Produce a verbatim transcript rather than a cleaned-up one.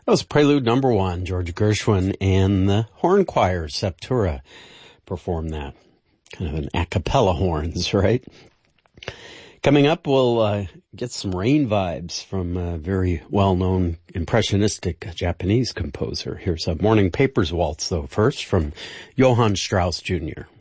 That was Prelude number one. George Gershwin and the horn choir, Septura, performed that. Kind of an a cappella horns, right? Coming up, we'll uh, get some rain vibes from a very well-known impressionistic Japanese composer. Here's a Morning Papers waltz, though, first from Johann Strauss Junior